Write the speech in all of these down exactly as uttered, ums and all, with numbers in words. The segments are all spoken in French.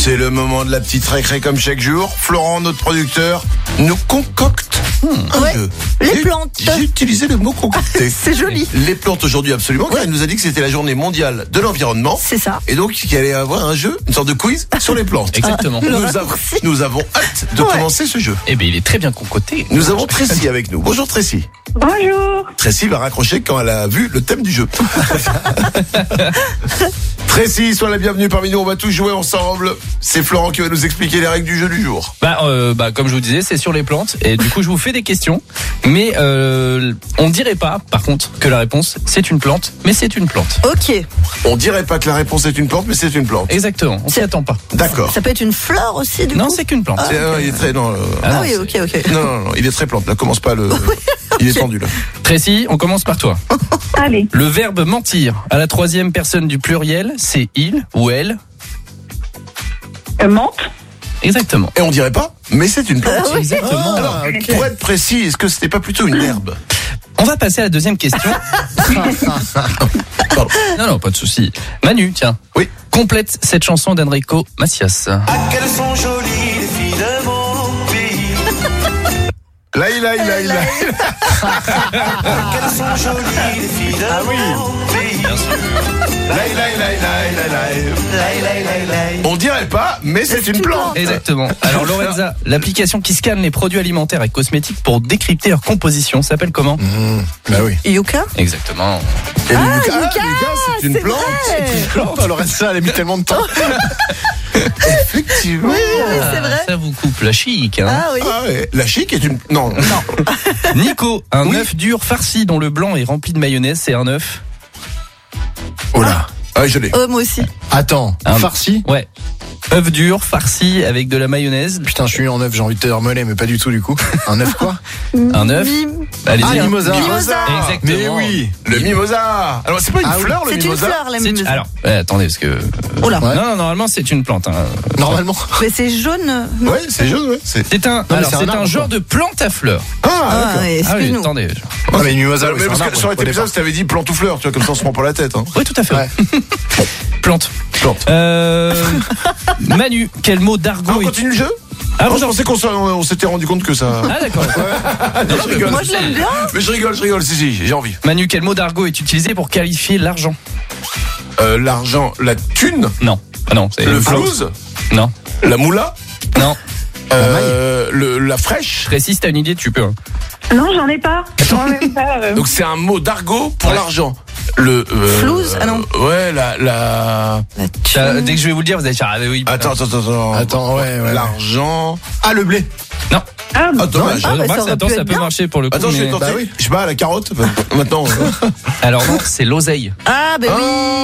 C'est le moment de la petite récré comme chaque jour. Florent, notre producteur, nous concocte mmh, un ouais, jeu. Les J'ai, plantes. J'ai utilisé le mot concocter. C'est joli. Les plantes aujourd'hui, absolument. Car ouais. Elle nous a dit que c'était la journée mondiale de l'environnement. C'est ça. Et donc qu'il allait avoir un jeu, une sorte de quiz sur les plantes. Exactement. Nous, avons, nous avons hâte de ouais. commencer ce jeu. Eh bien, il est très bien concocté. Nous avons Tracy avec nous. Bonjour Tracy. Bonjour. Tracy va raccrocher quand elle a vu le thème du jeu. Tracy, sois la bienvenue parmi nous, on va tous jouer ensemble. C'est Florent qui va nous expliquer les règles du jeu du jour. Bah, euh, bah comme je vous disais, c'est sur les plantes. Et du coup, je vous fais des questions. Mais euh, on dirait pas, par contre, que la réponse, c'est une plante. Mais c'est une plante. Ok. On dirait pas que la réponse est une plante, mais c'est une plante. Exactement, on s'y attend pas. D'accord. Ça peut être une fleur aussi, du non, coup. c'est qu'une plante. Ah, c'est, non, il est très... Non, euh, ah, non, oui, ok, ok. Non, non, non, il est très plante. Là, commence pas le... Il est tendu, là. Tracy, on commence par toi. Allez. Le verbe mentir à la troisième personne du pluriel, c'est il ou elle. Euh, menthe. Exactement. Et on dirait pas, mais c'est une plante. Ah, oui. Exactement. Alors, okay. Pour être précis, est-ce que c'était pas plutôt une herbe? On va passer à la deuxième question. non, non, pas de souci. Manu, tiens. Oui. Complète cette chanson d'Enrico Macias. Ah, qu'elles sont jolies les filles de mon pays. Là, il a, il a, il a. Qu'elles sont jolies les filles de ah, oui. mon pays. Bien sûr. Là, il a, il a, il a, il a, il a. On dirait pas, mais c'est, c'est une plante. Exactement. Alors Lorenza, l'application qui scanne les produits alimentaires et cosmétiques pour décrypter leur composition s'appelle comment? mmh, Bah oui. Yuka. Exactement. Et ah, le Yuka, Yuka, ah, Yuka, c'est une c'est plante. Vrai. C'est une plante. Oh, Lorenza, elle a mis tellement de temps. Effectivement. Oui, oui, c'est vrai. Ça vous coupe la chic, hein. Ah oui. Ah ouais. La chic est une... Non. Non. Nico, un oui. œuf dur farci dont le blanc est rempli de mayonnaise, c'est un œuf. Oh là. Ah oui, je l'ai. Oh, moi aussi. Attends, un farci? Ouais. œuf dur, farci avec de la mayonnaise. Putain, je suis en œuf, j'ai envie de te dire mollet, mais pas du tout du coup. Un œuf quoi? Un œuf. Allez-y. Ah, mimosa. Mimosa. Exactement. Mais oui, le mimosa. Alors c'est pas une ah, fleur oui. le c'est mimosa. C'est une fleur la c'est mimosa. Alors, ouais, attendez parce que. Oh là. Ouais. Non, non, normalement c'est une plante. Hein. Normalement. Mais c'est jaune. Non. Ouais, c'est jaune. Ouais. C'est, c'est un. Non, alors c'est c'est un, un, arbre, genre quoi. de plante à fleurs. Ah, Ah, d'accord. Ah oui, excuse-nous. attendez. Ah mais mimosa, mais parce que sur cet épisode, tu avais dit plante ou fleur, tu vois, comme ça on se prend pas la tête. Hein. Oui, tout à fait. Ouais. Plante. Plante. Euh, Manu, quel mot d'argot Ah, on est... continue le jeu. Ah, je pensais qu'on on s'était rendu compte que ça. Ah d'accord. Non, je rigole. Moi je l'aime bien. Mais je rigole, je rigole, si, si, j'ai envie. Manu, quel mot d'argot est utilisé pour qualifier l'argent? Euh, l'argent, la thune. Non. Ah non, c'est le une plante. flouze. Non. La moula. Non. Euh, le, la fraîche. Précise, t'as une idée, tu peux. Hein. Non, j'en ai pas. J'en ai pas. Euh... Donc c'est un mot d'argot pour Ouais. l'argent. Le euh, Flouze. Ah non. Ouais, la la. La Ça, thune. dès que je vais vous le dire, vous allez dire ah oui. Attends, attends, attends, attends. Attends, ouais, ouais. L'argent. Ah, le blé. Non. Ah, Ah, dommage. Ah, bah, Remarque, ça aurait attends, pu ça être peut bien. marcher pour le coup. Attends, je vais mais- tenter. Bah oui. Je sais pas, la carotte. Bah, maintenant. euh. Alors non, c'est l'oseille. Ah bah oui.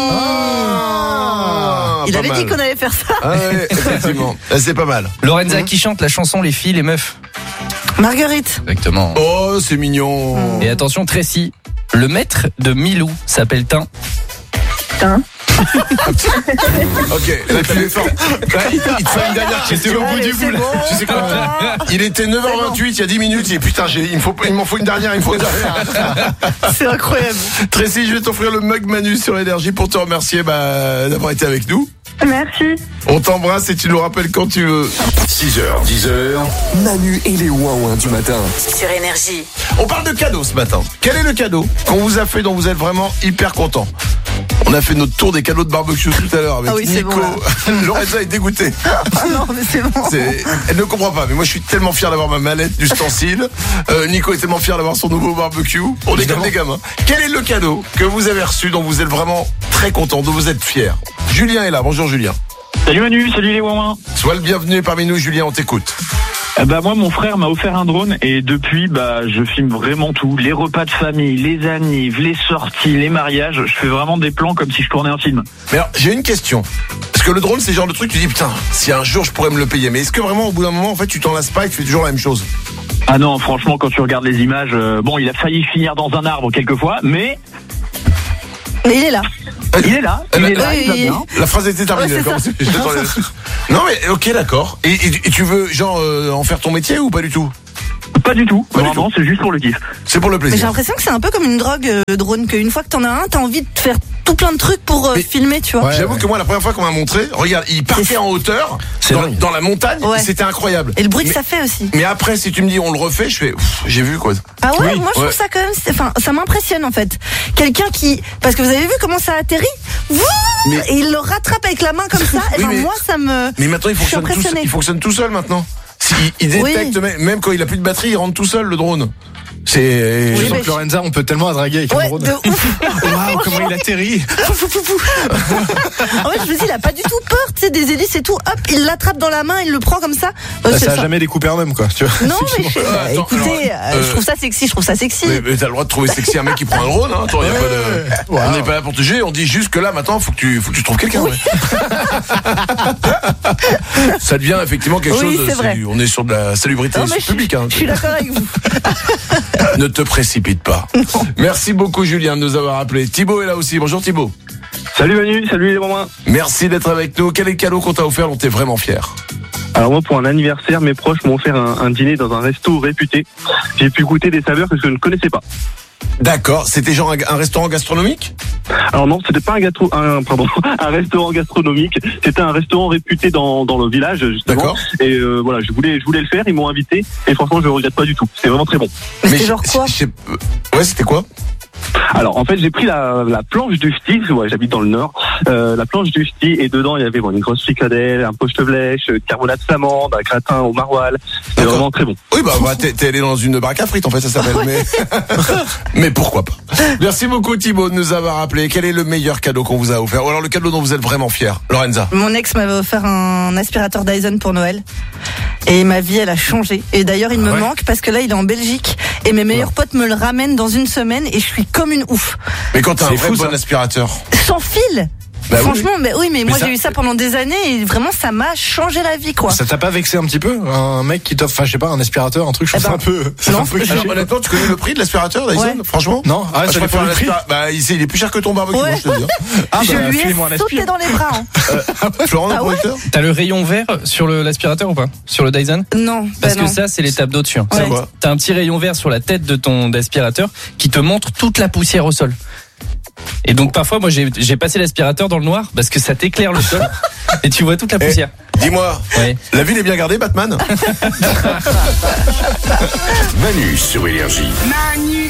Ah, Il pas avait mal. dit qu'on allait faire ça. Ah ouais, effectivement. Ah, c'est pas mal. Lorenza qui chante la chanson Les filles, les meufs. Marguerite. Exactement. Oh, c'est mignon. Et attention, Tracy, le maître de Milou s'appelle Tin. putain. Ok, là tu es fort. Là, il, il te fait une dernière question. au bout Allez, du c'est bout, là. bon. Tu sais quoi? Il était neuf heures vingt-huit, il y a dix minutes, et putain, j'ai, il, me faut, il m'en faut une dernière, il me faut une dernière. C'est incroyable. Tracy, je vais t'offrir le mug Manu sur l'énergie pour te remercier bah, d'avoir été avec nous. Merci. On t'embrasse et tu nous rappelles quand tu veux. six heures, dix heures, Manu et les ouin-ouin du matin. Sur Énergie. On parle de cadeaux ce matin. Quel est le cadeau qu'on vous a fait dont vous êtes vraiment hyper content? On a fait notre tour des cadeaux de barbecue tout à l'heure avec Ah oui, c'est Nico. bon, Lorenza est dégoûtée. Ah non, mais c'est bon. C'est... Elle ne comprend pas, mais moi je suis tellement fier d'avoir ma mallette d'ustensiles. Euh, Nico est tellement fier d'avoir son nouveau barbecue. On est comme des gamins. Quel est le cadeau que vous avez reçu dont vous êtes vraiment très content, dont vous êtes fier? Julien est là. Bonjour Julien. Salut Manu, salut les ouin-ouin. Sois le bienvenu parmi nous Julien, on t'écoute. Euh, bah moi mon frère m'a offert un drone et depuis bah je filme vraiment tout, les repas de famille, les annives, les sorties, les mariages, je fais vraiment des plans comme si je tournais un film. Mais alors, j'ai une question. Parce que le drone, c'est le genre de truc, tu dis putain, si un jour je pourrais me le payer. Mais est-ce que vraiment au bout d'un moment, en fait, tu t'en lasses pas et tu fais toujours la même chose? Ah non, franchement quand tu regardes les images, euh, bon il a failli finir dans un arbre quelquefois, mais Mais il est là. il est là, il est là, il va Oui. bien. La phrase était terminée, Ouais, c'est d'accord. ça. Je t'attendais là-dessus. Non mais ok, d'accord. Et, et- et tu veux genre euh, en faire ton métier ou pas du tout? Pas du tout, Pas du vraiment c'est juste pour le kiff. C'est pour le Mais j'ai plaisir. l'impression que c'est un peu comme une drogue, euh, le drone, qu'une fois que t'en as un, t'as envie de faire tout plein de trucs pour euh, Mais- filmer, tu vois. Ouais. J'avoue que moi, la première fois qu'on m'a montré, regarde, il partait en hauteur, C'est dans, dingue. dans la montagne, Ouais. c'était incroyable. Et le bruit que mais, ça fait aussi. mais après, si tu me dis on le refait, je fais, pff, j'ai vu quoi. Ah ouais, Oui, moi je ouais. trouve ça quand même, c'est- enfin, ça m'impressionne en fait. Quelqu'un qui, parce que vous avez vu comment ça atterrit, Wouh Mais- et il le rattrape avec la main comme ça. Et Oui, ben mais- moi ça me. Mais maintenant, il Je suis fonctionne, tout, impressionnée. il fonctionne tout seul maintenant. Si, il, il Oui. détecte, même, même quand il a plus de batterie, il rentre tout seul le drone. C'est. Oui, Je sens mais que Lorenza, on peut tellement la draguer avec un Ouais, drone. de ouf. Waouh, comment il atterrit. En fait, je me dis, il a pas du tout peur, tu sais, des hélices et tout. Hop, il l'attrape dans la main, il le prend comme ça. Euh, Bah, c'est ça a ça. jamais découpé un homme, quoi. Tu vois. Non, mais je- Euh, attends, écoutez, alors, euh, euh, je trouve ça sexy, je trouve ça sexy. Mais, mais t'as le droit de trouver sexy un mec qui prend un drone, hein. Attends, y a pas de... Wow. On n'est pas là pour te juger, on dit juste que là, maintenant, faut que tu, faut que tu trouves quelqu'un. Ouais. Ça devient effectivement quelque Oui, chose. c'est vrai. On est sur de la salubrité Non, mais je, publique. Hein. je suis d'accord avec vous. Ne te précipite pas. Merci beaucoup, Julien, de nous avoir appelé. Thibaut est là aussi. Bonjour, Thibaut. Salut Manu, salut les mamans. Merci d'être avec nous. Quel est le cadeau qu'on t'a offert dont t'es vraiment fier? Alors moi pour un anniversaire, mes proches m'ont offert un, un dîner dans un resto réputé. J'ai pu goûter des saveurs que je ne connaissais pas. D'accord. C'était genre un, un restaurant gastronomique? Alors non, c'était pas un gâteau, un pardon, un restaurant gastronomique. C'était un restaurant réputé dans dans le village justement. D'accord. Et euh, voilà, je voulais je voulais le faire, ils m'ont invité et franchement je le regrette pas du tout. C'est vraiment très bon. Mais c'était je- genre quoi? je sais- euh, Ouais, c'était quoi? Alors en fait j'ai pris la, la planche du ch'ti, ouais, j'habite dans le nord, euh, la planche du ch'ti et dedans il y avait bon, une grosse fricadelle, un poche de blèche, carbonate flamande, un gratin au maroilles. C'est D'accord. vraiment très bon. Oui, bah, bah t'es, t'es allé dans une baraque à frites, en fait, ça s'appelle. Mais... mais pourquoi pas. Merci beaucoup, Thibaut, de nous avoir appelé. Quel est le meilleur cadeau qu'on vous a offert? Ou alors le cadeau dont vous êtes vraiment fier, Lorenza? Mon ex m'avait offert un aspirateur Dyson pour Noël. Et ma vie, elle a changé. Et d'ailleurs, il me ouais manque parce que là, il est en Belgique. Et mes meilleurs potes me le ramènent dans une semaine et je suis comme une ouf. Mais quand t'as un C'est vrai fou, bon ça. aspirateur. Sans fil. Bah oui. Franchement, mais oui, mais, moi ça- j'ai eu ça pendant des années et vraiment ça m'a changé la vie, quoi. Ça t'a pas vexé un petit peu? Un mec qui t'offre, enfin, je sais pas, un aspirateur, un truc, je Eh trouve ça ben, un peu, c'est non, un peu je- cliché. Alors, honnêtement, tu connais le prix de l'aspirateur, Dyson? Ouais. Franchement? Non? Ah, Ah, ça je dépend préfère du un prix. aspirateur. Bah, il, c'est- il est plus cher que ton barbecue, Ouais. moi, je te le dis. Ah, je bah, lui ai file-moi un sauté aspire. dans les bras. hein. Florent, notre Ah ouais producteur? T'as le rayon vert sur le- l'aspirateur ou pas? Sur le Dyson? Non, Parce bah que non. ça, c'est l'étape d'au-dessus. hein. Ouais. C'est quoi? T'as un petit rayon vert sur la tête de ton aspirateur qui te montre toute la poussière au sol. Et donc parfois, moi, j'ai j'ai passé l'aspirateur dans le noir parce que ça t'éclaire le sol et tu vois toute la Eh, poussière. dis-moi, Ouais. la ville est bien gardée, Batman? Manu sur Énergie. Manu